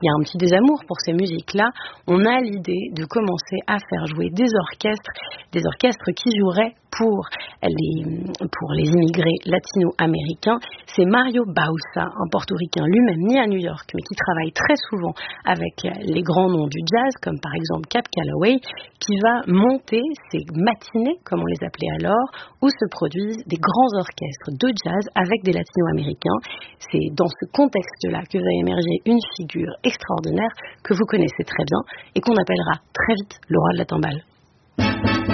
y a un petit désamour pour ces musiques-là, on a l'idée de commencer à faire jouer des orchestres qui joueraient pour les immigrés latino-américains. C'est Mario Bausa, un portoricain lui-même né à New York, mais qui travaille très souvent avec les grands noms du jazz, comme par exemple Cab Calloway, qui va monter ces matinées, comme on les appelait alors, où se produisent des grands orchestres de jazz avec des latino-américains. C'est dans ce contexte-là que va émerger une figure extraordinaire que vous connaissez très bien et qu'on appellera très vite le roi de la timbale.